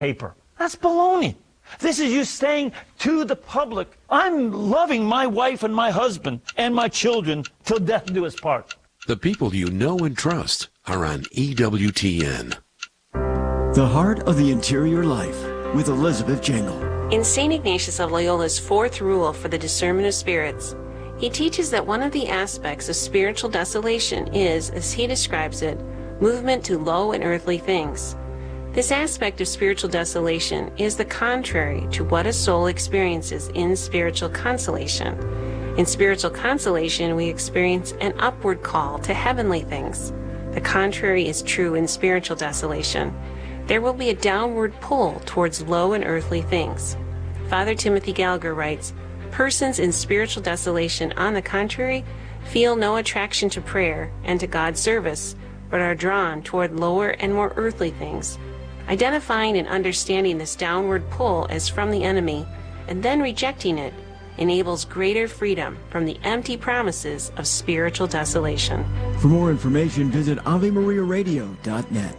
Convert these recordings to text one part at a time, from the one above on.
paper. That's baloney. This is you saying to the public, I'm loving my wife and my husband and my children till death do us part. The people you know and trust are on EWTN. The Heart of the Interior Life with Elizabeth Jangle. In St. Ignatius of Loyola's fourth rule for the discernment of spirits, he teaches that one of the aspects of spiritual desolation is, as he describes it, movement to low and earthly things. This aspect of spiritual desolation is the contrary to what a soul experiences in spiritual consolation. In spiritual consolation, we experience an upward call to heavenly things. The contrary is true in spiritual desolation. There will be a downward pull towards low and earthly things. Father Timothy Gallagher writes, persons in spiritual desolation, on the contrary, feel no attraction to prayer and to God's service, but are drawn toward lower and more earthly things. Identifying and understanding this downward pull as from the enemy, and then rejecting it, enables greater freedom from the empty promises of spiritual desolation. For more information, visit AveMariaRadio.net.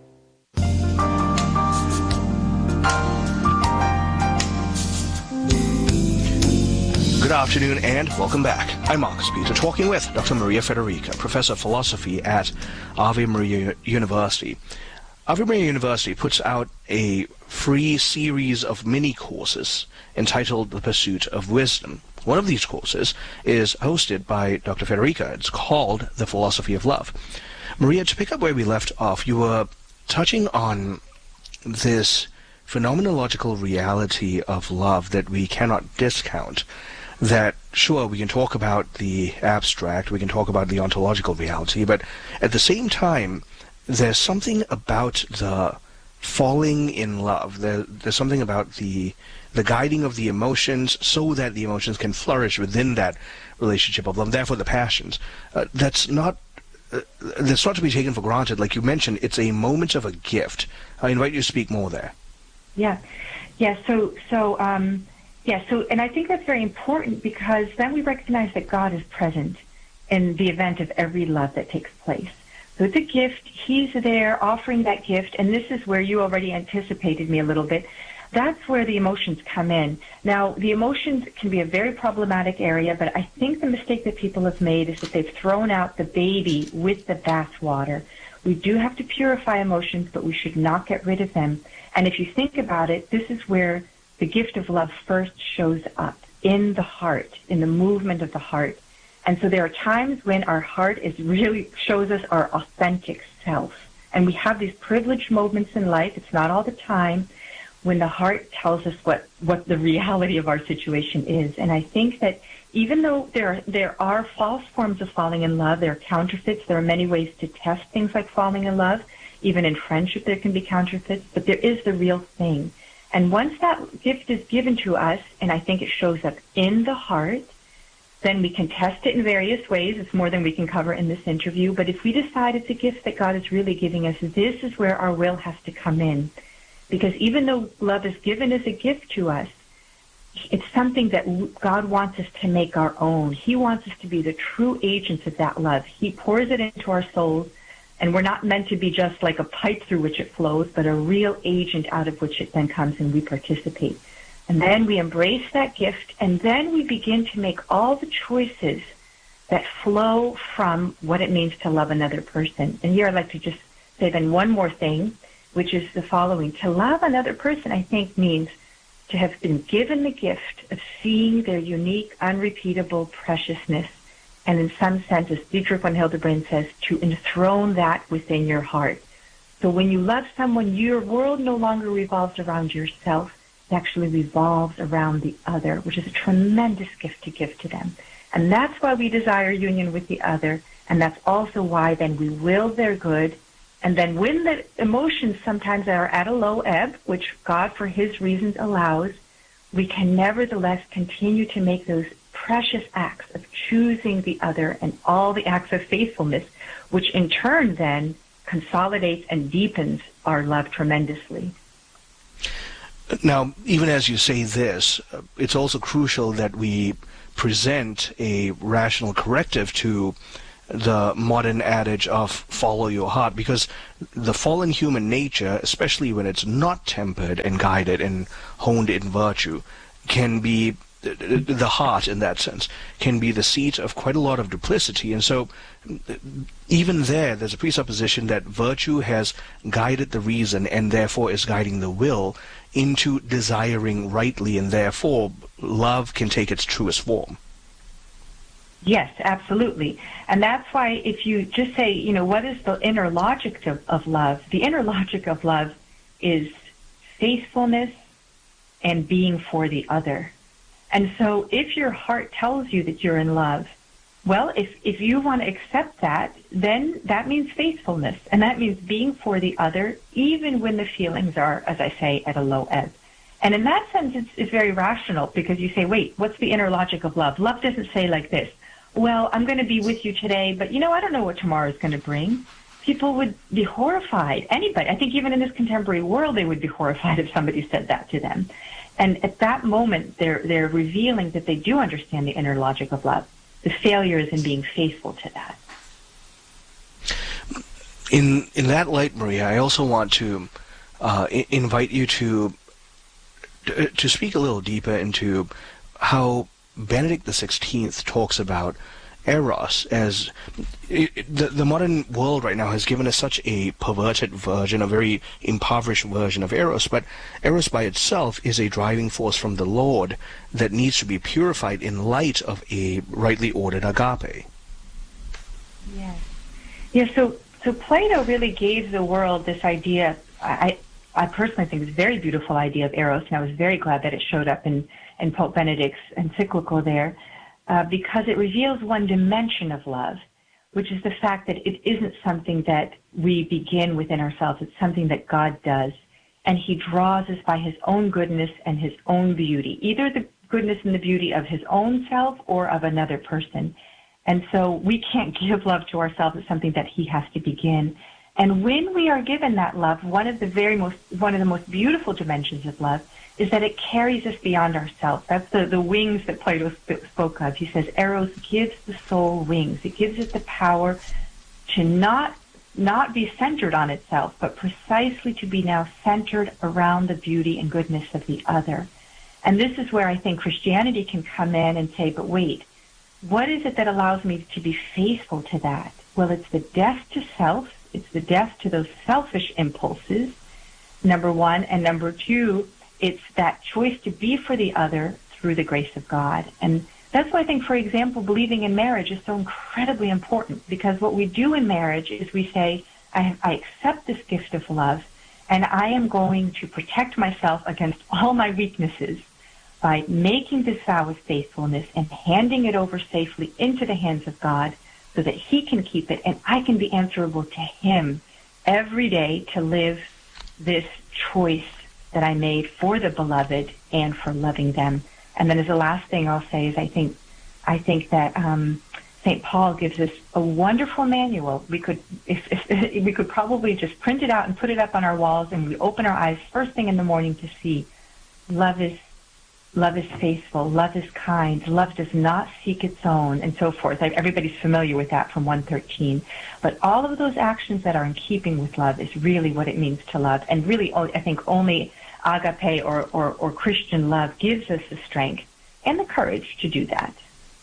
Good afternoon and welcome back. I'm Marcus Peter, talking with Dr. Maria Federica, Professor of Philosophy at Ave Maria University. Ave Maria University puts out a free series of mini-courses entitled The Pursuit of Wisdom. One of these courses is hosted by Dr. Federica. It's called The Philosophy of Love. Maria, to pick up where we left off, you were touching on this phenomenological reality of love that we cannot discount. That, sure, we can talk about the abstract, we can talk about the ontological reality, but at the same time, there's something about the falling in love. There's something about the guiding of the emotions so that the emotions can flourish within that relationship of love, therefore the passions. That's not to be taken for granted. Like you mentioned, it's a moment of a gift. I invite you to speak more there. Yeah. And I think that's very important, because then we recognize that God is present in the event of every love that takes place. So it's a gift. He's there offering that gift, and this is where you already anticipated me a little bit. That's where the emotions come in. Now, the emotions can be a very problematic area, but I think the mistake that people have made is that they've thrown out the baby with the bathwater. We do have to purify emotions, but we should not get rid of them. And if you think about it, this is where the gift of love first shows up, in the heart, in the movement of the heart. And so there are times when our heart really shows us our authentic self. And we have these privileged moments in life, it's not all the time, when the heart tells us what the reality of our situation is. And I think that even though there are false forms of falling in love, there are counterfeits, there are many ways to test things like falling in love. Even in friendship there can be counterfeits, but there is the real thing. And once that gift is given to us, and I think it shows up in the heart, then we can test it in various ways. It's more than we can cover in this interview. But if we decide it's a gift that God is really giving us, this is where our will has to come in. Because even though love is given as a gift to us, it's something that God wants us to make our own. He wants us to be the true agents of that love. He pours it into our souls, and we're not meant to be just like a pipe through which it flows, but a real agent out of which it then comes and we participate. And then we embrace that gift, and then we begin to make all the choices that flow from what it means to love another person. And here I'd like to just say then one more thing, which is the following. To love another person, I think, means to have been given the gift of seeing their unique, unrepeatable preciousness, and in some sense, as Dietrich von Hildebrand says, to enthrone that within your heart. So when you love someone, your world no longer revolves around yourself. It actually revolves around the other, which is a tremendous gift to give to them. And that's why we desire union with the other, and that's also why then we will their good. And then when the emotions sometimes are at a low ebb, which God for his reasons allows, we can nevertheless continue to make those precious acts of choosing the other and all the acts of faithfulness, which in turn then consolidates and deepens our love tremendously. Now, even as you say this, it's also crucial that we present a rational corrective to the modern adage of follow your heart, because the fallen human nature, especially when it's not tempered and guided and honed in virtue, can be, the heart in that sense, can be the seat of quite a lot of duplicity. And so even there's a presupposition that virtue has guided the reason and therefore is guiding the will into desiring rightly, and therefore love can take its truest form. Yes, absolutely. And that's why if you just say, what is the inner logic of love? The inner logic of love is faithfulness and being for the other. And so if your heart tells you that you're in love, well, if you want to accept that, then that means faithfulness. And that means being for the other, even when the feelings are, as I say, at a low ebb. And in that sense, it's very rational, because you say, wait, what's the inner logic of love? Love doesn't say like this: well, I'm going to be with you today, but I don't know what tomorrow is going to bring. People would be horrified. Anybody, I think even in this contemporary world, they would be horrified if somebody said that to them. And at that moment, they're revealing that they do understand the inner logic of love. The failure is in being faithful to that. In that light, Maria, I also want to invite you to speak a little deeper into how Benedict XVI talks about Eros, as the modern world right now has given us such a perverted version, a very impoverished version of Eros, but Eros by itself is a driving force from the Lord that needs to be purified in light of a rightly ordered agape. Yes. Yeah, so Plato really gave the world this idea, I personally think it's a very beautiful idea of Eros, and I was very glad that it showed up in Pope Benedict's encyclical there, because it reveals one dimension of love, which is the fact that it isn't something that we begin within ourselves. It's something that God does, and he draws us by his own goodness and his own beauty, either the goodness and the beauty of his own self or of another person. And so we can't give love to ourselves. It's something that he has to begin. And when we are given that love, one of the most beautiful dimensions of love is that it carries us beyond ourselves. That's the wings that Plato spoke of. He says Eros gives the soul wings. It gives it the power to not be centered on itself, but precisely to be now centered around the beauty and goodness of the other. And this is where I think Christianity can come in and say, but wait, what is it that allows me to be faithful to that? Well, it's the death to self. It's the death to those selfish impulses, number one. And number two, it's that choice to be for the other through the grace of God. And that's why I think, for example, believing in marriage is so incredibly important, because what we do in marriage is we say, I accept this gift of love, and I am going to protect myself against all my weaknesses by making this vow of faithfulness and handing it over safely into the hands of God so that he can keep it, and I can be answerable to him every day to live this choice that I made for the beloved and for loving them. And then as the last thing I'll say is I think that St. Paul gives us a wonderful manual. We could we could probably just print it out and put it up on our walls, and we open our eyes first thing in the morning to see love is faithful, love is kind, love does not seek its own, and so forth. Everybody's familiar with that from 113. But all of those actions that are in keeping with love is really what it means to love. And really, I think only agape or Christian love gives us the strength and the courage to do that.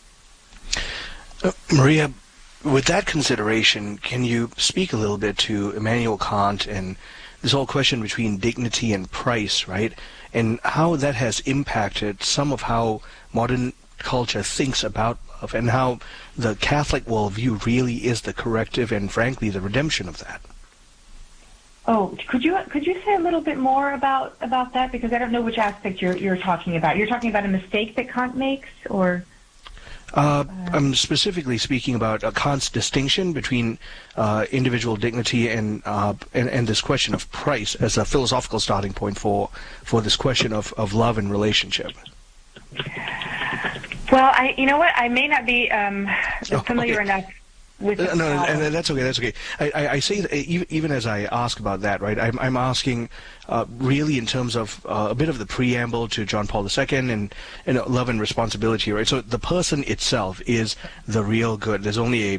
Maria, with that consideration, can you speak a little bit to Immanuel Kant and this whole question between dignity and price, right? And how that has impacted some of how modern culture thinks about love, and how the Catholic worldview really is the corrective and, frankly, the redemption of that. Oh, could you say a little bit more about that? Because I don't know which aspect you're talking about. You're talking about a mistake that Kant makes, or? I'm specifically speaking about Kant's distinction between individual dignity and this question of price as a philosophical starting point for this question of love and relationship. Well, I may not be familiar enough with it. No, and that's okay. That's okay. I say that even as I ask about that, right? I'm asking really in terms of a bit of the preamble to John Paul II and love and responsibility, right? So the person itself is the real good. There's only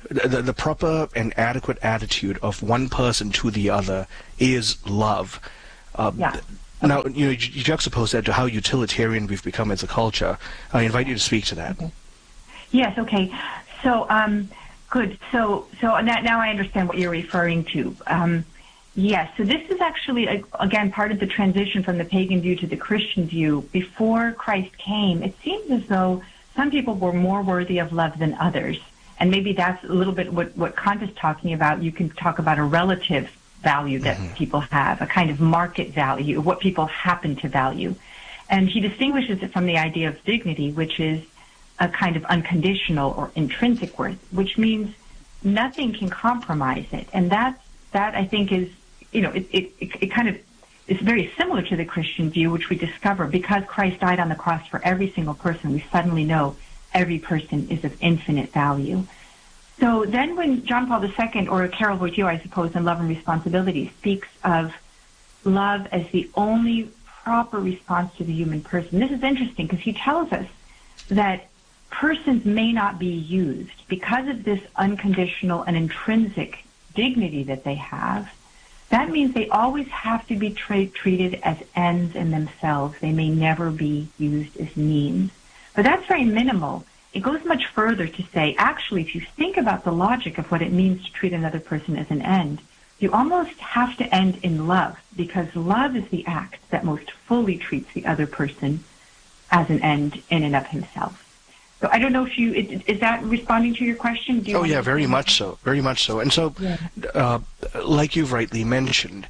the proper and adequate attitude of one person to the other is love. Yeah. Now, you juxtapose that to how utilitarian we've become as a culture. I invite you to speak to that. Okay. Yes, okay. So, good. So now I understand what you're referring to. Yes, so this is actually, again, part of the transition from the pagan view to the Christian view. Before Christ came, it seems as though some people were more worthy of love than others. And maybe that's a little bit what Kant is talking about. You can talk about a relative value that people have, a kind of market value, what people happen to value. And he distinguishes it from the idea of dignity, which is a kind of unconditional or intrinsic worth, which means nothing can compromise it. And that I think is, it kind of is very similar to the Christian view, which we discover because Christ died on the cross for every single person, we suddenly know every person is of infinite value. So then when John Paul II, or Karol Wojtyła, I suppose, in Love and Responsibility, speaks of love as the only proper response to the human person, this is interesting because he tells us that persons may not be used because of this unconditional and intrinsic dignity that they have. That means they always have to be treated as ends in themselves. They may never be used as means. But that's very minimal. It goes much further to say, actually, if you think about the logic of what it means to treat another person as an end, you almost have to end in love, because love is the act that most fully treats the other person as an end in and of himself. So I don't know if is that responding to your question? Yeah, very much so. Very much so. And so, like you've rightly mentioned,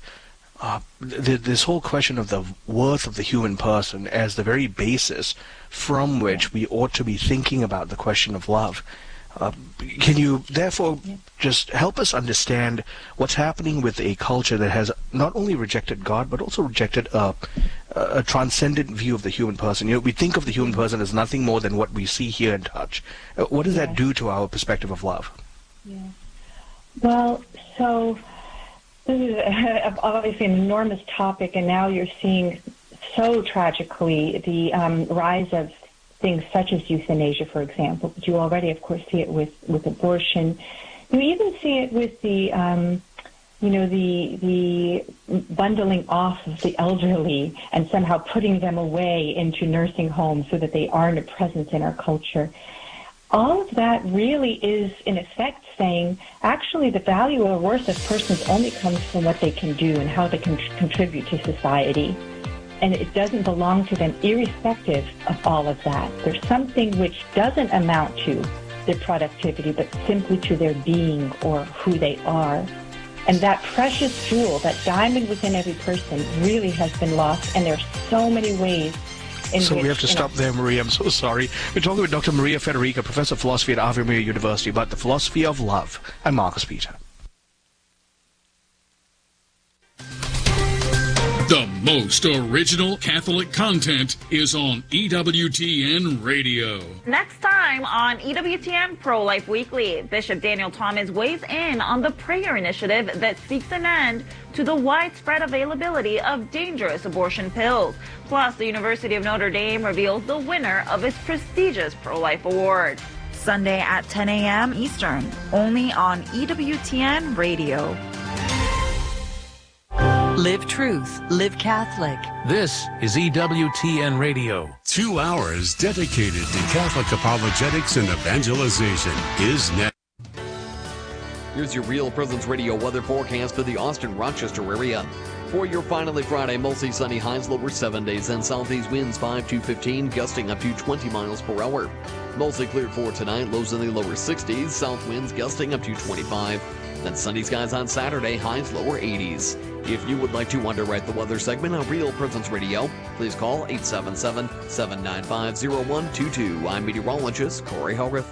this whole question of the worth of the human person as the very basis from which we ought to be thinking about the question of love. Can you therefore just help us understand what's happening with a culture that has not only rejected God, but also rejected a transcendent view of the human person? We think of the human person as nothing more than what we see, hear, and touch. What does that do to our perspective of love? Yeah. Well, so this is obviously an enormous topic, and now you're seeing so tragically the rise of things such as euthanasia, for example. But you already, of course, see it with abortion. You even see it with the bundling off of the elderly and somehow putting them away into nursing homes so that they aren't a presence in our culture. All of that really is, in effect, saying, actually, the value or worth of persons only comes from what they can do and how they can contribute to society. And it doesn't belong to them irrespective of all of that. There's something which doesn't amount to their productivity, but simply to their being or who they are. And that precious jewel, that diamond within every person, really has been lost. And there's so many ways in So which, we have to stop there, Maria. I'm so sorry. We're talking with Dr. Maria Federica, Professor of Philosophy at Ave Maria University, about the philosophy of love. I'm Marcus Peter. The most original Catholic content is on EWTN Radio. Next time on EWTN Pro-Life Weekly, Bishop Daniel Thomas weighs in on the prayer initiative that seeks an end to the widespread availability of dangerous abortion pills. Plus, the University of Notre Dame reveals the winner of its prestigious Pro-Life Award. Sunday at 10 a.m. Eastern, only on EWTN Radio. Live truth, live Catholic. This is EWTN Radio. 2 hours dedicated to Catholic apologetics and evangelization is next. Here's your Real Presence Radio weather forecast for the Austin-Rochester area. For your finally Friday, mostly sunny, highs lower 7 days, and southeast winds 5 to 15, gusting up to 20 miles per hour. Mostly cleared for tonight, lows in the lower 60s, south winds gusting up to 25. Then sunny skies on Saturday, highs lower 80s. If you would like to underwrite the weather segment on Real Presence Radio, please call 877-795-0122. I'm meteorologist Corey Hogarth.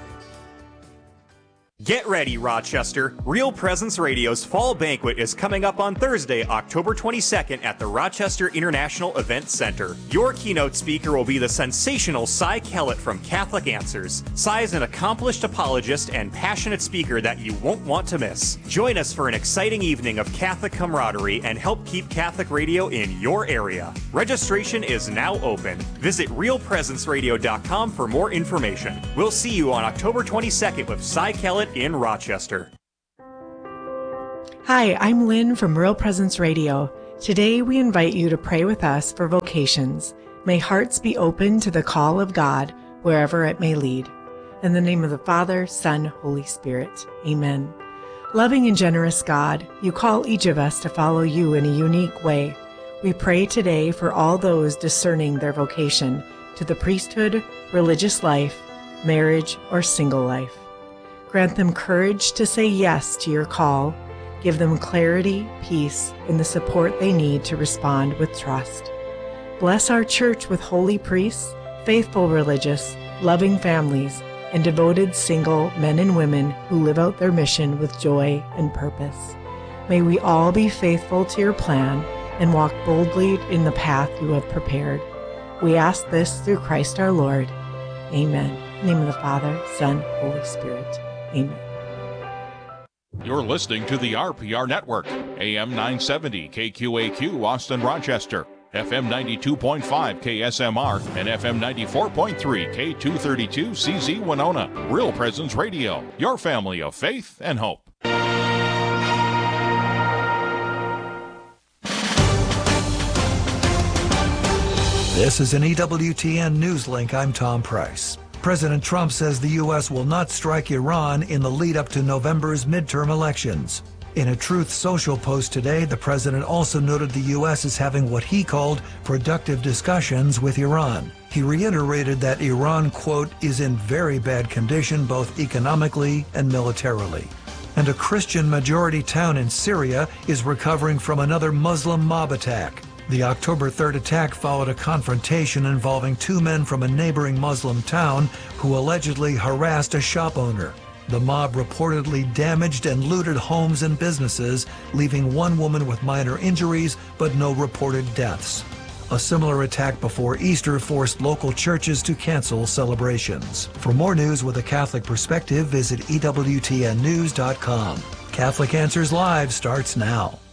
Get ready, Rochester. Real Presence Radio's Fall Banquet is coming up on Thursday, October 22nd at the Rochester International Event Center. Your keynote speaker will be the sensational Cy Kellett from Catholic Answers. Cy is an accomplished apologist and passionate speaker that you won't want to miss. Join us for an exciting evening of Catholic camaraderie and help keep Catholic radio in your area. Registration is now open. Visit realpresenceradio.com for more information. We'll see you on October 22nd with Cy Kellett in Rochester. Hi, I'm Lynn from Real Presence Radio. Today we invite you to pray with us for vocations. May hearts be open to the call of God wherever it may lead. In the name of the Father, Son, Holy Spirit. Amen. Loving and generous God, you call each of us to follow you in a unique way. We pray today for all those discerning their vocation to the priesthood, religious life, marriage, or single life. Grant them courage to say yes to your call. Give them clarity, peace, and the support they need to respond with trust. Bless our church with holy priests, faithful religious, loving families, and devoted single men and women who live out their mission with joy and purpose. May we all be faithful to your plan and walk boldly in the path you have prepared. We ask this through Christ our Lord. Amen. In the name of the Father, Son, Holy Spirit. Amen. You're listening to the RPR Network, AM 970 KQAQ Austin Rochester, FM 92.5 KSMR, and FM 94.3 K232 CZ Winona. Real Presence Radio, your family of faith and hope. This is an EWTN News Link. I'm Tom Price. President Trump says the U.S. will not strike Iran in the lead up to November's midterm elections. In a Truth Social post today, the president also noted the U.S. is having what he called productive discussions with Iran. He reiterated that Iran, quote, is in very bad condition both economically and militarily. And a Christian-majority town in Syria is recovering from another Muslim mob attack. The October 3rd attack followed a confrontation involving two men from a neighboring Muslim town who allegedly harassed a shop owner. The mob reportedly damaged and looted homes and businesses, leaving one woman with minor injuries but no reported deaths. A similar attack before Easter forced local churches to cancel celebrations. For more news with a Catholic perspective, visit EWTNnews.com. Catholic Answers Live starts now.